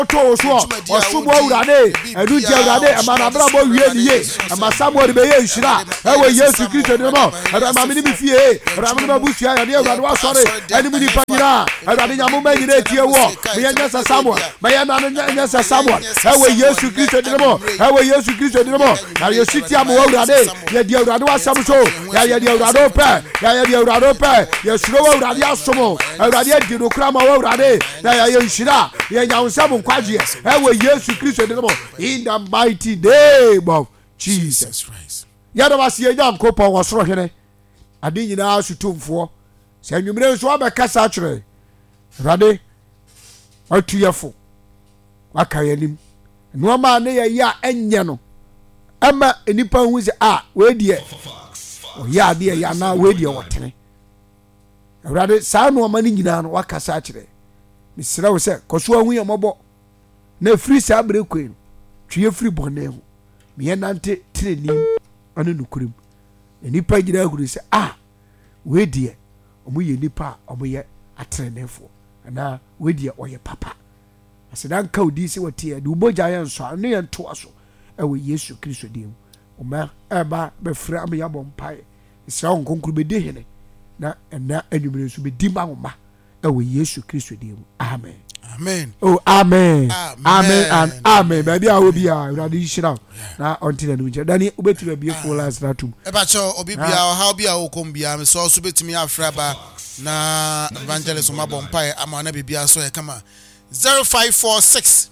to so osumo awurade edu je awurade amanabra bo wie niye amasamo de beye nhira ewe Yesu Kristo de mo amame ni bifie amame ni busua ya de awurade wa sore ani mu ni panyira awurade nyamu ma nyira tie wo me nya sasamo me ya na nya sasamo ewe Yesu Kristo de mo ewe Yesu Kristo de mo na Yesu ti amo awurade ye di awurade wa sam so ya di awurade pe ya di awurade pe Yesu wo awurade asomo awurade di no kra ma awurade na ya nhira ye nya nsam kwaje ewe Yesu Kristo de mo in the mighty name of Jesus Christ. Yada wasi ye nyam kopon wo soro hwene ade nyina sutumfo se anwumre nso abekasa akire awurade atuyefo akayanim no ma ne ye ya enye no ama enipa hu se we die o ya de ya na we die wotene awurade saa no ma ne nyina no wakasa akire misira wo se koso ahu ye mobo na free sa brekwenu twie free bone ho me nante trenim anu nukurim enipa gira huru se we die omo ye nipa omo ye atrenefo ana we die oye papa asedan ka odi se wotie de uboja ye nso anu ye nto aso ewe Yesu Kristo dim oma eba be free am ya bompai isra onkonkuru be de hene na anwumre nso be dim ahoma ewe Yesu Kristo dim amen. Amen. Oh, amen. Amen and amen. Baby, I will be ready. Shira na until the new. Dani, ubeti be beautiful last natum. Ebacho obibia how be a okombia me so betimi afraba na evangelist mabompai ama na bibia so e kama 0546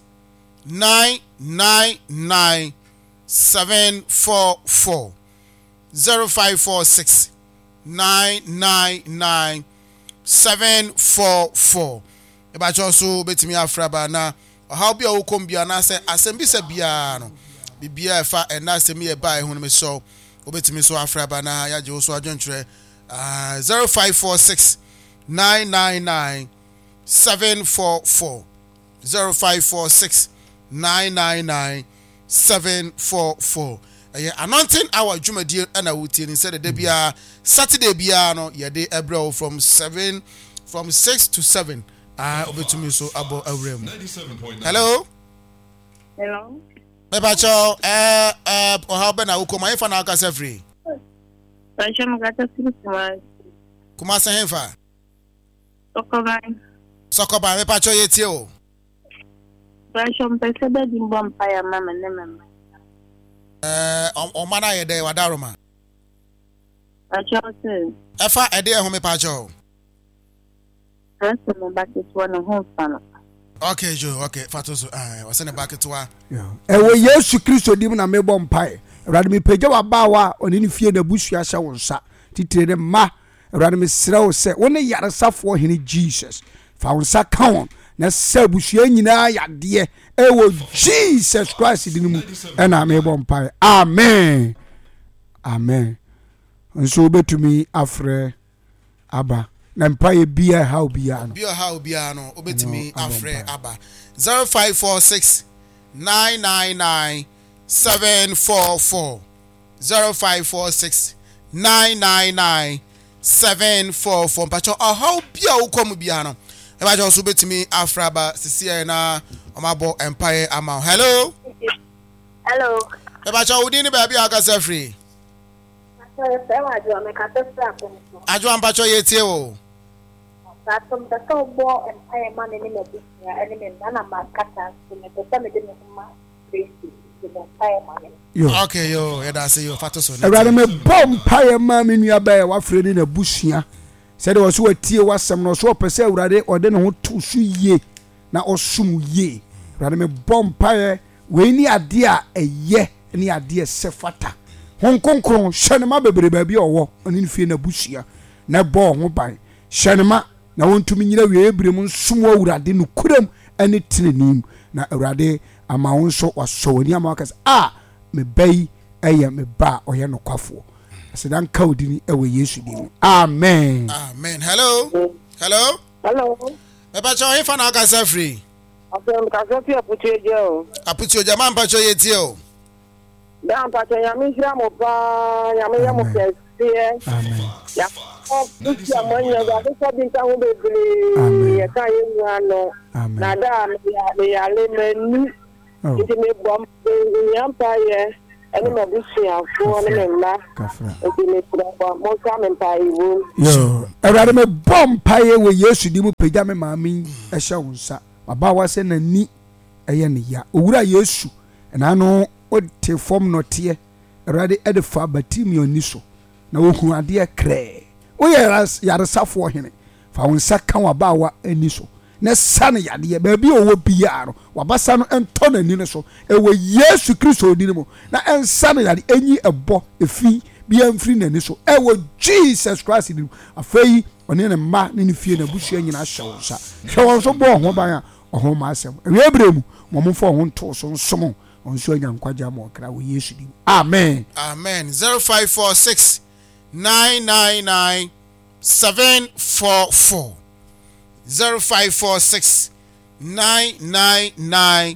999 744 0546 999 744 Ebacho so betimi afraba na how be a okombia na se asembi se bia no bibia fa na asemi e bai hu no me so obetimi so afraba na ya je so adwontre 0546 999 744 0546 999 744 anointing our jumadi na wuti ni said the bia Saturday bia no ye dey ebro from 6 to 7 obetumi so abo awrem. Hello. Ebacho how be na ukoma ifa na akase free. Bacho mugata free kuma se henfa. Sokoba ebacho yetie o. Bacho mpese be dimbo mpaya mama ne mama. O mana ye dey wadaroma. Bacho se. Efa ede ehome bacho. Okay, Joe. Okay, Fatoso. Was in the back to her. Ewe Yesu Kristo dim na mebo mpai. Awurade me pagya wa ba wa oni ne fie na busua hye wo nsa. Titire ma. Awurade me sira wo se woni yaresafo hene Jesus. Fa wo nsa ka won na sa busua nyina yade ewo Jesus Christ din mu na mebo mpai. Amen. Amen. Nso betumi afre aba. Na mpaye bia how bia no obetimi afre aba 0546 999 744 0546 999 744 mpacho how bia ukom bia no e ba jo so betimi afre aba sisi na omabo empire ama. Hello e ba cho udi ni ba bia aka se free ajo ampacho yetie o From the top ball and I am man in the enemy, Nana Macata, to the family. Okay, yo, that's your Fatoso. I rather me bomb pie mammy near by a friend in a bush here. Said there was so a tear was some no so per se, or then who to see ye. Now, or soon ye. Rather me bomb pie, we any idea a ye, any idea sefata. Hong Kong Kron, Shanama baby or walk on in fear in a bush here. Na ball won't buy. Shanama. Na wontu nyina we ebrem nsomo awurade no kuram ane tinenim na awurade ama wonso wasowani ama wakas me bai eye me ba oye no kwafo asedan kaudini ewe Yesu dim. Amen. Amen. Hello. Me ba cho ifa na aka se free. Afem ka so fi aputueje o. Aputueje ma mpa cho yetie o. Da mpa cho ya mi hira mo pa ya me ya mo pese. Amen. Ya This amanya ga so bi nka ho bebre ye kan ye nwa no na da me ya le menu iti me bom nyampa ye ene ma busia fo ne mla iti me kura mo sa me pa iwo yo erade me bom paye we Yesu di mu pagya me maami ehye wo nsa baba wa se nani eye ne ya owura Yesu na no o te form no te erade e de fa batimi oni so na wo hu ade kre o yaresafo hene fa wo nsa kan wa ba wa ani so na sane yade ba bi owo biya no wabasa no ento na ni no so e we Yesu Kristo di mo na ensane yade enyi ebo efi bi amfiri na ni so e we Jesus Christ di afei one ne ma ne fie na busua nyina hyew nsa hwe won so bo ho ban a ho ma asem ewe bremu mo mo fo ho nto so nsom on so anya nkwaja mo kra we Yesu di amen amen 0546 999 744 0546 999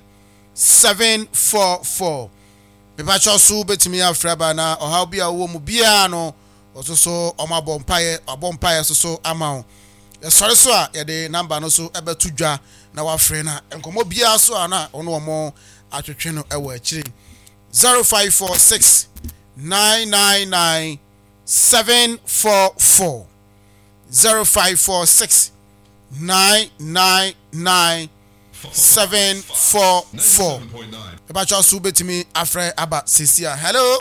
744 Beba chosu betimi afra ba na oha bia wo mu bia no ososo omabompaye soso ama o sori so a ye de number no so ebetu dwa na wa frɛ na enkomo bia so ana ono omo atwetwe no ewo akiri 0546 999 744 0546 999 744 Beba chosu betimi afra aba sisia hello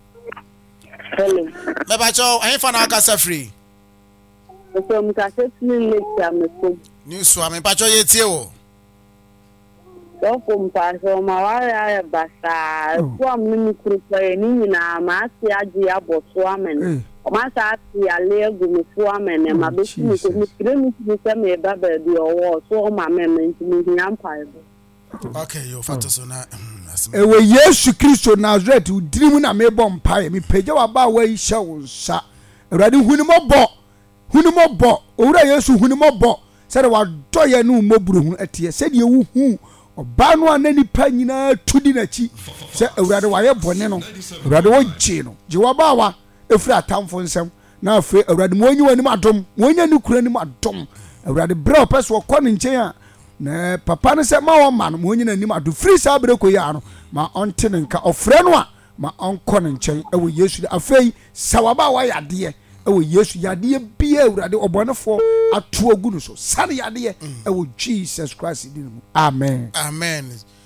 Beba cho ayin fa na aka free so mi ka se ni lecture me ko ni so am pa cho ye tie wo so ko mpa so ma wa ya basa ko am ni kru pa ni na ma si agi aboso amen o ma sa ti ale egu mi fu amen ma be ni ko mi kire mi se me ba ba bi owo so ma me mi ampa okay yo fatoso na ewe Yesu Kristo Nazareth udirimu na mebo mpae mi pagya wa ba wa hye wo nsa Awurade hunimobo owura Yesu hunimobo sɛ wa dɔye no mmoburu hu atie sɛ de wu hu ɔba no anani pa nyina tudi na chi sɛ Awurade wa yɛ bɔne no Awurade wo gye no gye wa ba wa efiri atamfo nsɛm na afiri Awurade mo onyi wani adom mo onya ni kura ni adom Awurade brɛ opɛso kɔ ne nkyɛn a na papa ne se ma wo ma no mo nyina nim ado free sa breko ya no ma onte ne nka ofre no a ma onko ne nkyɛn ewo Yesu afei sawaba wa yade ewo Yesu yade bia Awurade obonefo ato agu no so sare yade ewo Jesus Christ din mu amen amen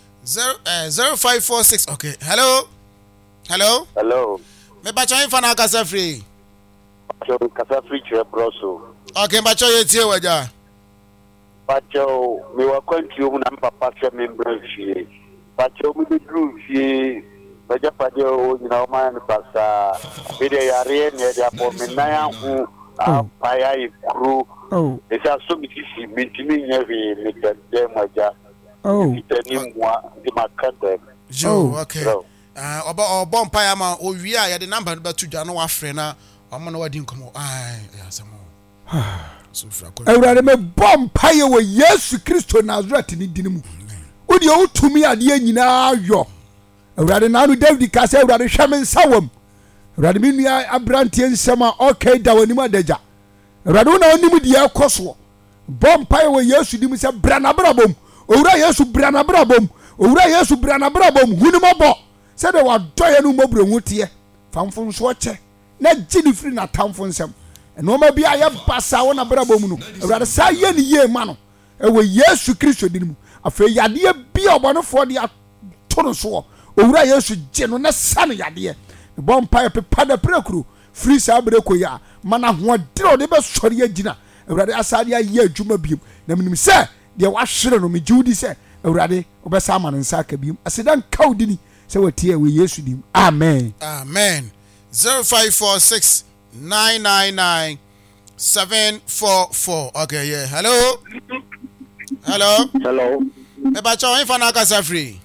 0546 okay hello me ba chan fa na kasa free so kasa free chere broso okay ba cho ye tie waja Pacho, me wa kwanti mu na papa se membro fie. Pacho mu de dru fie. Baja pajo nyina o man pasa. Bide yare ne dia po menaya hu apaya ikru. Esa so mi sisi mintimi nyavi me tande maja. Itani mwa di makande. Okay. Oba empire ma o wi a ye de number ba tu dwa no wa frɛ na omo na wadi nkomo. Ai ya samo. Awurade me bom paye wo Yesu Kristo Nazareth ni dinimu odi o tumi ade nyina yo Awurade na no David ka se Awurade hweme nsawam Awurade mi nua abrantie nsema okay da wani madaja Awurade na onim de ekoso bom paye wo Yesu dimu se brana brabom owura Yesu brana brabom owura Yesu brana brabom hunimobo se de wa doye no mobro hutie famfo so che na gini firi na tamfo nsem eno ma bia ye basa wona brabo mu no Awurade sa ye ni ye ma no ewe Yesu Kristo din mu afa yade bia obonofo de ato no so owura Yesu gye no na sane yade bom pa pepa da prekuru free sa breko ya mana ho de de be sori agina Awurade asade aye adwuma biem na menim se de wa hwere no me jiwdi se Awurade obesa ama no nsa ka biem asedan kaudini se watie ewe Yesu din amen 0546 999 744 okay yeah hello me ba cho info na kasa free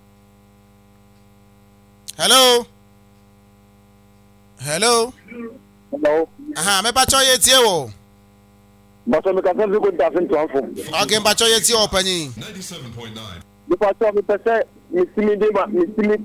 hello aha me ba cho ye tie wo Baso me kasa free go da fin to afo okay ba cho ye tie wo pani 97.9 the pastor me pese misimi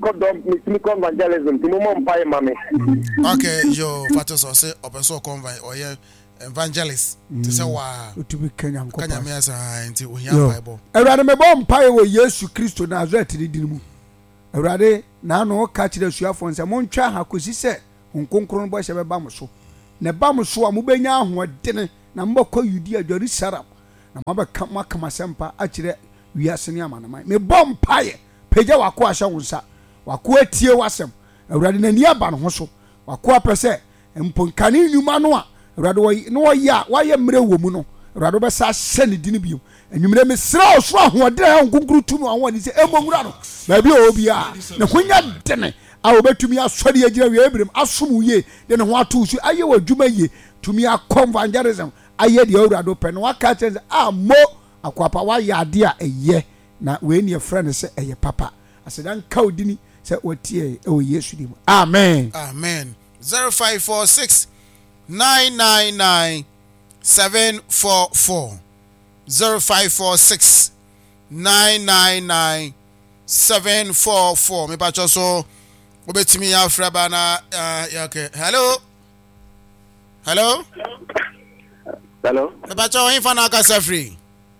evangelism ti mo mpa mame okay yo fatoso say opeso convey oye evangelist to say wa utumi kanya kanya me asa nti ohia bible Awurade me bɔ mpae wɔ Yesu Kristo Nazareth ni din mu Awurade na no ka kyerɛ suafo nse mo ntwa ha kosi sɛ nkonkron bɔ hyɛ bɛba mo so na ba mo so a mo benya ahoɔdene na mbɔkɔ Yudea Jerusalem na mabɛka makama sempa akyerɛ wiase ne amanaman me bɔ mpae pagya wako ahyɛ wo nsa wako atie wasɛm Awurade na ni aba no ho so wako apɛ sɛ mponkane nnwuma no a Awurade no ya wayɛ mmerɛ wɔ mu no Awurade bɛsa hyɛ ne din bio enwumere me sra osoro ahoɔdene a nkonkuru tu no ahoɔ ni sɛ emongura no baabi a obia na honya dene a obetumi asɔre agyina wie ebirem asom ye de ne ho ato so ayɛ wɔ adwuma ye tumi akɔ evangelism ayɛ de Awurade pɛ no waka kyerɛ sɛ mo akwapa wayɛ ade a ɛyɛ na we ne frɛ ne sɛ ɛyɛ papa asedan ka odini sɛ wɔtie ɛwɔ Yesu dim amen 0546 999 744 0546 999 744 me pa so obetimi ya fra ba na okay hello me pa cho info na ka se free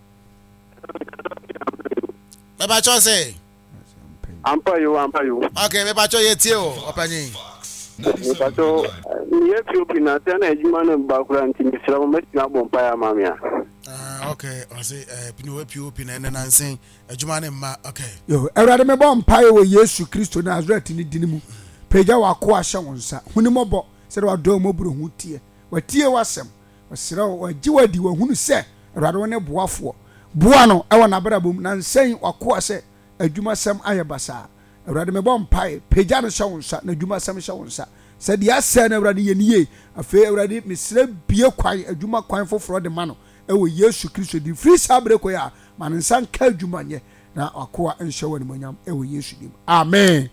me pa cho say ampa you okay me pa cho yetie o opanyin me pa cho ye fi na tena ejuma na bakura nti misira mo metina bompa ya mamia okay I say pino na nansen adwuma ne ma okay yo Awurade me bɔ mpae wɔ Yesu Kristo Nazareth ni din mu pagya wako ahyɛ wo nsa huni mɔbɔ sɛ wadɔ mo buru hu tie watie wasɛm wasrɛ wagye wadi wahunu sɛ Awurade wo ne boafoɔ boa no ɛwɔ nabrabom na nsen wako sɛ adwuma sɛm ayɛ basa Awurade me bɔ mpae pagya no hyɛ wo nsa na adwuma sɛm hyɛ wo nsa sɛ deɛ asɛ na Awurade yɛ nie afei Awurade mesrɛ bie kwan adwuma kwan foforɔ de ma no ɛwɔ Yesu Kristo di free sabre ko ya man nsan ka adwuma nye na akoa nhyɛ wɔ nimonyam ɛwɔ Yesu dim amen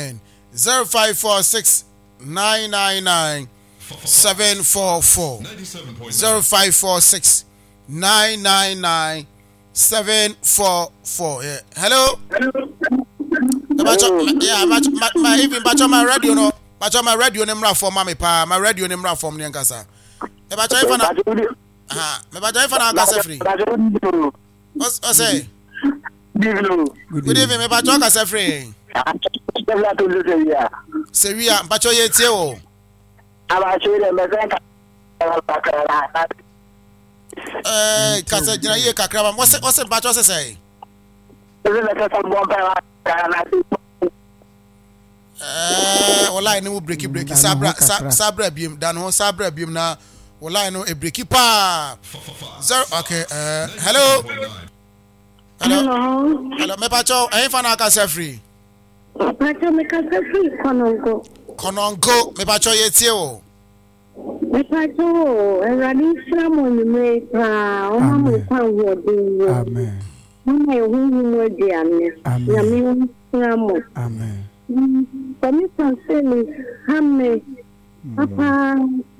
0546 999 744 0546 999 744 yeah hello even bacho my radio no bacho my radio ne mra for mama pa my radio ne mra for ne nkasa e bacho ifa na me bacho ifa na nkasa free o say good evening me bacho nkasa free Seria bacho ye tie o abacho ile mezenka kasa jina ye kakra ba wose bacho se say wallahi no breaki sabra biem dan ho sabra biem na wallahi no e breaki pa zero okay hello me pacho e fa na ka se free pacho me ka se free konongo me pacho ye tie o me pacho e rani slamo ni me pa o ma mo kwa wo de amen mama yo hu mo de ane ya mi slamo amen Kami panseli hame papa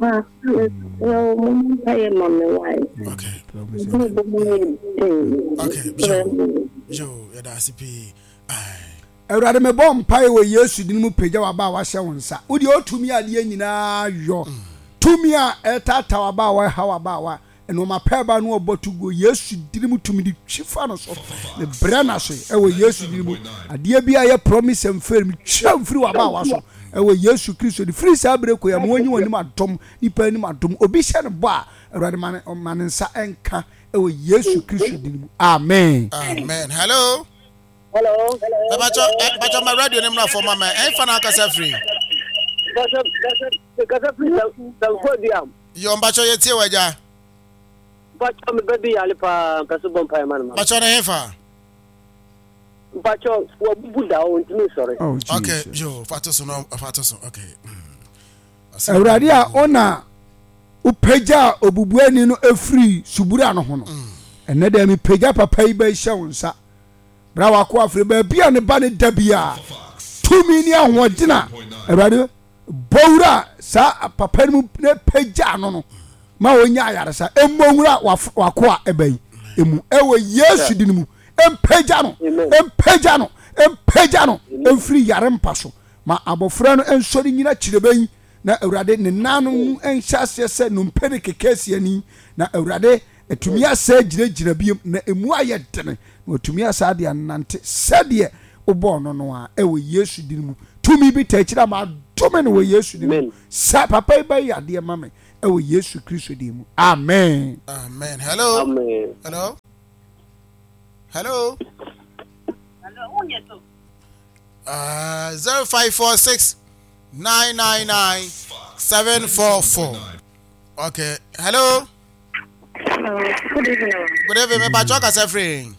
mama paye mama wai okay yo ya da sipi Awurade me bɔ mpae wɔ Yesu din mu pagya waba wa hyɛ wo nsa wodi otumi ade nyinaa yɔ tumi a etata waba wa ha waba wa eno ma pɛba no obotu go Yesu din mu tumi di twifa no so ne brana so ɛwɔ Yesu din mu ade bia ye promise and fail me twam firi waba wa so ɛwɔ Yesu Kristo di free sabre ko ya mo nyi woni madom nipa ni madom obi hyɛ ne bɔ a Awurade man nsa enka ɛwɔ Yesu Kristo din mu amen hello bacho my radio name na for mama e fa na kasa free yo bacho ye tie waja bacho me baby yale pa kaso bon pa man bacho na hefa bacho wo buda o ntimi sore okay yo fatoso okay Awurade a ona upagya obubuani no efri subura no ho no ene da mi pagya papa yi ba hyɛ wonsa bra wako afre ba bia ne ba ne dabia tumi ni ahoɔdena Awurade bowura sa papa mu ne pagya no ma wonya ayaresa emmowura wako a ebai emu ewe Yesu din mu empagya no emfiri yare mpa so ma abofra no ensori nyina kireben na awurade ne nanom mu enhyɛ aseɛ sɛ nompe ne kekesi ani na awurade etumi asa gyinagyina biem na emu ayɛ dene na otumi asa de anante sɛdeɛ wobɔ no no a ɛwɔ yesu din mu tumi bi ta kyerɛ ma dome no wɔ yesu din mu sa papa yi bɛyɛ adeɛ ma me ɛwɔ yesu kristo din mu amen. Amen. Hello. Amen. Hello. Hello. 0546 999 744. Okay. Hello. Hello. Good evening. Good evening. Me pacho ka se free.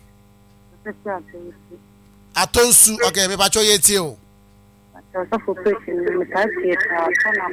Atonsu. Okay, me pacho yeti o. So for question, me ta see ta so na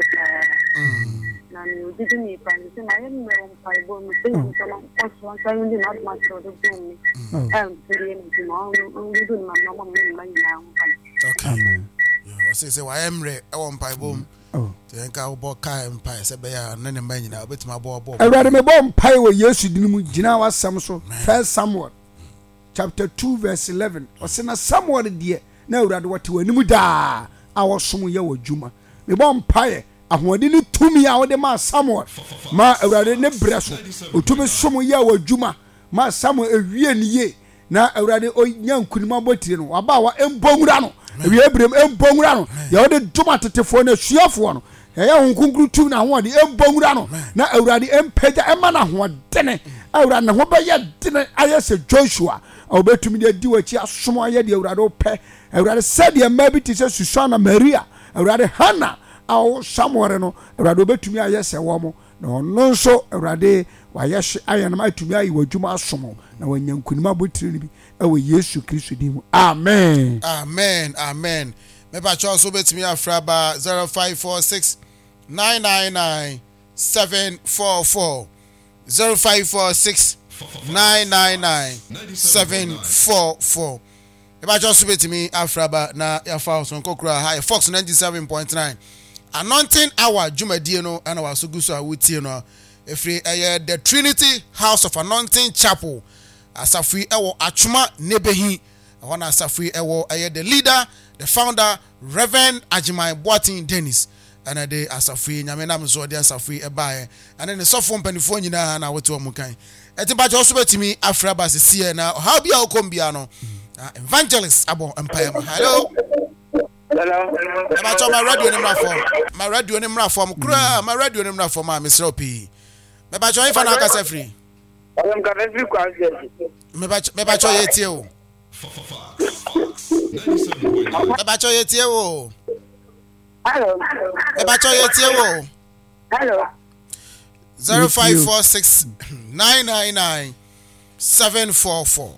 na ni didi ni pa ni na ye me on pa bo me se ni so na ko so so ni na ma so do me. Tiri ni ma on do ma ma me ma ni na on pa. Okay. Amen. Yo, say wa emre e won pa bo. Oh. Tenka wo ka empire se be ya na ne ma nyina obetima bo. Awurade me bo mpai wo Yesu din mu gina wasam so. First Samuel chapter 2 verse 11. Osena Samuel de na awurade wote wanimu daa a wosom ye wadwuma. Me bo mpai ahoɔden ne tumi a wode ma Samuel ma awurade ne brɛ so otumi som ye wadwuma ma Samuel ewie ne ye na awurade onya nkunima botire no waba wa embonwura no ewie ebrem embonwura no ye wode dwuma tetefo na suafo no ye honkunkuru tum na hoɔden embonwura no na awurade empagya ema na hoɔdene awurade ne ho bɛyɛ dene ayɛ sɛ Joshua obetumi de di wachi asom ayɛ de awurade opɛ awurade sɛdeɛ mma bi te sɛ Susana Maria awurade Hannah awo Samuel no awurade obetumi ayɛ sɛ wɔ mo na ɔno nso awurade wayɛ hye ayɛ no atumi ayi wadwuma asom na wanya nkunima botire no bi ɛwɔ Yesu Kristo din mu amen. Amen. Amen. Me pa cho so betumi afra ba 0546 999 744 0546 999 744. Me pa cho so betumi afra ba na ya fa so nkokura high Fox 97.9 anointing hour jumadie no ana waso guso a wutie no efri the Trinity House of Anointing Chapel asafui ewo atwoma nebehi wana asafui ewo the leader, the founder, Reverend Ajimai Boatin Dennis and the asafui nyame nam so de asafui ebae and then the sofo mpanifo nyina na wote omukan etiba jo so betimi afra ba se na how bia okombia no evangelist abo empire. Hello. Hello. My radio nimra form kura my radio nimra form ma Mr. P. Me ba join fa na ka se free. I'm going to be quiet. Me ba cho yeti o. Me ba cho yeti o. Hello. Me ba cho yeti o. Hello. 0546 999 744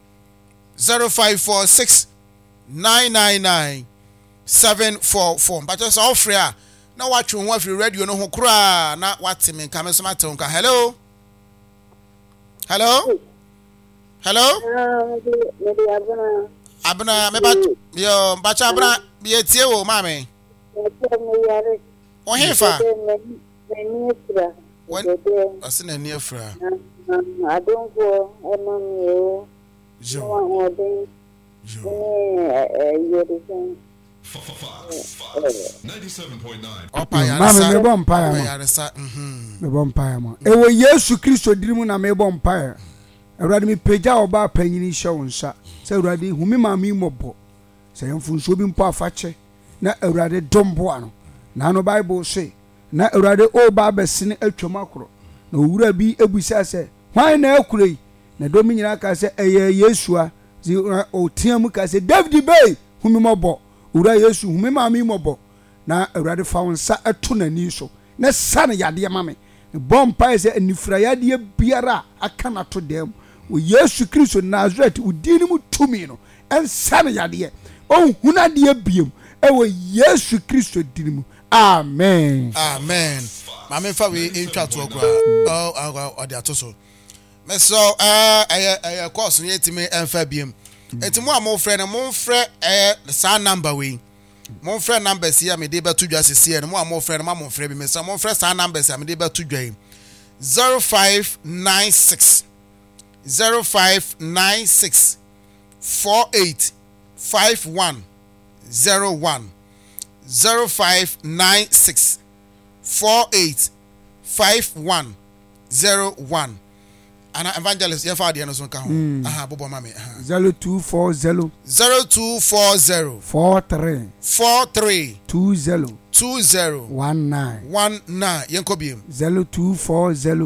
0546 999 744. But just offer na watch one free radio no ho kura na watime nka me so mate nka. Hello. Hello. Hello. Abna me ba yo bacha abna bi etie wo ma me. O hefa. What? Asin eni afra. Adongo emamio. Jo. 97.9. Mama me bom pa ma. Ewo Yesu Kristo dirimu na me bom pa. Awurade me pagya oba panyini hye wonsa. Se awurade humi ma me mobo. Se yemfunso bi mpo afache na awurade dombo ano. Na no Bible say na awurade oba besene atwam akoro. Na owura bi ebusa se hwan na akurei na domi nyina ka se eye Yesua zi o tiamu ka se David Bay humi mobo. Ura Yesu humi ma me mobo na awurade fa wonsa eto nani so na sane yade ma me bompa ese anifra yade biara aka na to dem o Yesu Kristo Nazareth udini mu tumi no en sane yade o hunade biem e wo Yesu Kristo dinimu amen. Amen. Mama fa we intwa to okura o de atoso me so course no yetime enfa biem etimu a mo frɛ no mo frɛ sa number we mo frɛ numbers here me dey beto dwa sese no mo a mo frɛ no ma mo frɛ bi me sa mo frɛ sa numbers me dey beto dwa 0596 485101 0596 48 5101 ana evangelist ye fa de no so ka ho bobo mame 0240 0240 43 20 19 yenko biem 0240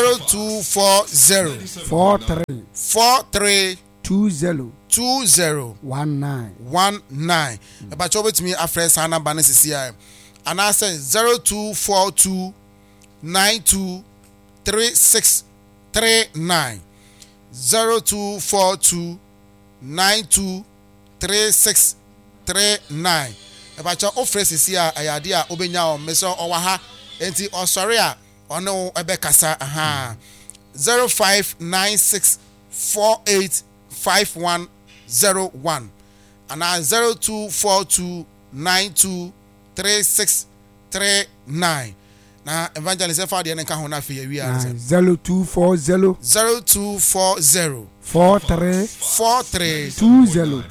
43 20 19 eba cho betimi afre sana ba na sisi ai ana say 0242 92 3639 0242 92 3639 eba cho ofre sisi a ayade a obenya o meso owa ha enti osore a ono ebe kasa aha 0596 48 5101 and 0242 92 3639 na evangelist fa de nka ho na fe yawi a 0240 0240 43 20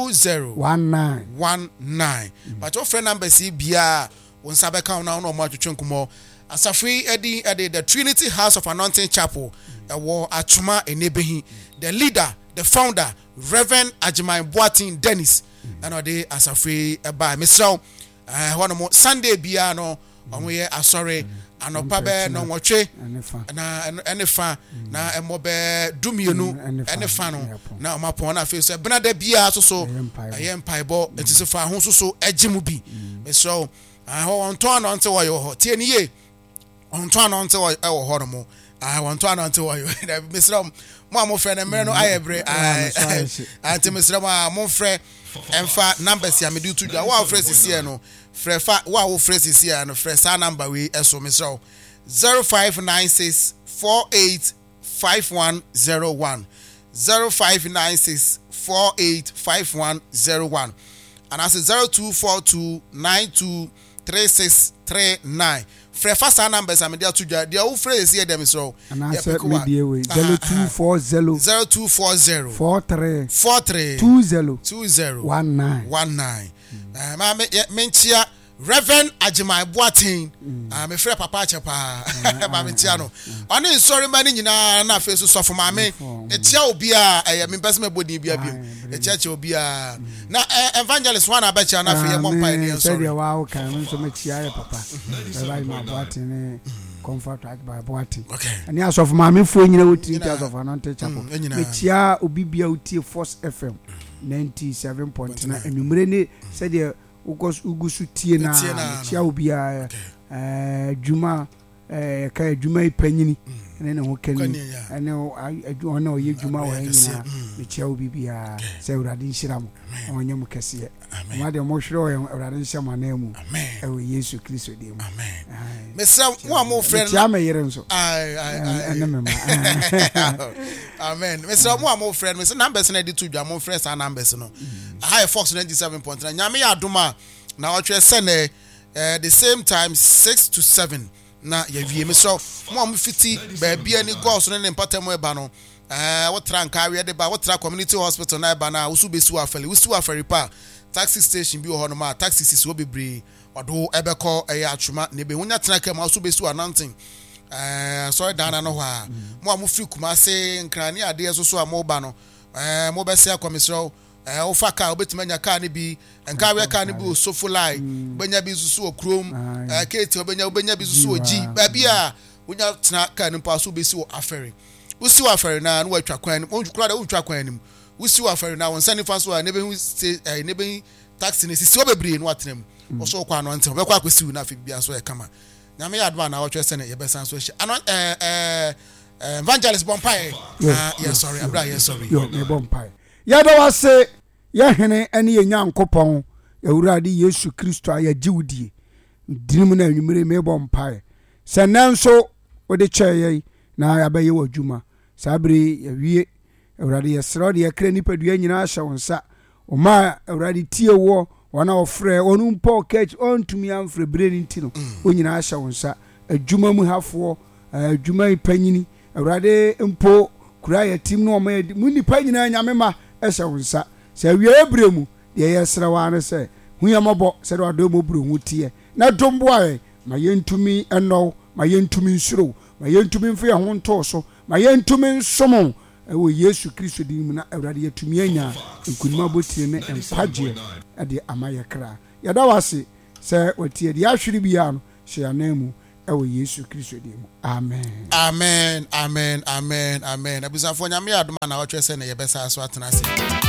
19 but your friend number si bia won sabe kan na no mo atwetwe nkomo asafri edi the Trinity House of Anointing Chapel ewo atuma enebehi the leader the founder Reverend Ajimai Boatin Dennis and ode asafri eba misraw hono mo Sunday bia no omo ye asore anopa be no nwotwe na enefa na emobe dumienu enefa no na omapon na fe so benada bia so empaibo etisefa ho so egimu bi misraw ho onto anonte wo yo ho tie ni ye onto anonte wo e wo ho no mo onto anonte wo yo misraw mo amofre na mere no ayebre anti misraw mo frɛ emfa numbers ya medu to wa ofre sisi no frɛ fa wa wo frɛ sisi no frɛ sa number we eso misraw 0596 48 5101 0596 48 5101 and I say 0242 92 3639 frɛ fa sa numbers ya medu to dia wo frɛ sisi dem so and I said media we 0240 43 20 19 ma menchia Reverend Ajimai Boatin me frɛ papa achepa ma menchia no oni sorry mani nyina na fe so sofo ma me etia obi a me person mebodi bia bia etia obi a na evangelist one abacha na fe ye mompa ne sorry wa o kan so mechia papa Reverend Boatin comfort at by Boatin and ya sofo ma me fo nyina woti Trinity House of Anointing Chapel mechia obi bia utie Force FM 97.9 enumere ne said the ugusu tie na chia obia djuma ka djuma ipanyini ene ho kani ene ona oye djuma wa nyina chia obibia se urade nhiramo onye mu kese ma de mo hwere urade nhiramo na mu ewe Yesu Kristo de mu amen mesra wo am friend chia me yere nso ene mema amen mesra wo am friend me se numbers na di to dwa mo friend sa numbers no high Fox 97.9 nyame ya adoma na otwe sene the same time 6 to 7 na ya wie me so mo am fiti ba bia ni goals no ne mpatam e ba no what ranka we de ba what community hospital na e ba na usu besu aferi pa taxi station bi ho no ma taxi sis wo bebre odo ebeko e atwuma ne be hunya tena ka ma usu besu anantin sorry dana no ha mo am firi kuma se nkrani ade so a mo ba no mo be se akomisro ofaka obetimanya ka ne bi enka we ka ne bi osofulai benya bi susu okrom kete obenya bi susu oji ba bia wonya tena ka ne pa so besi o aferi usi wa aferi na no watwa kwan ne onjukura da utwa kwan nim usi wa aferi na wonsani fa so a ne be ne be taxi ne sisi obebre no atenem oso kwa no ntem be kwa kwesi na afi bia so e kama nyame ya adwa na watwa sene ye be san so ano evangelist Bompai yes sorry abra yes sorry yo me Bompai yada wase ya hene ene ye nyankopon ewurade Yesu Kristo aya jiwdie dinim na anwumere me Bompai se nanso ode cheye na abaye wadwuma sabre yawie ewurade yesro de yakra nipadua nyina ahye wonsa o ma ewurade tie wo wana ofre onu mpo catch ontumi amfre breni ntino onyina ahye wonsa adwuma mu hafo adwuma ipanyini ewurade mpo kura ya tim no mu nipa nyina nyamema ehye wonsa se wie ebremu de yesra wa ne se huyamabo said Adomo Bru tie na domboa ma yentumi eno ma yentumi nsuro ma yentumi mfe ho nto so ma yentumi nsomo ewo Yesu Kristo di mu na awrade yetumi anya nkunima botire ne empagye ade amaye kra yada wase se watie di ahwere bia no hye anamu ewo Yesu Kristo di mu amen amen amen amen amen abusafo nyame adoma na wotwe se ne yebesa so atena se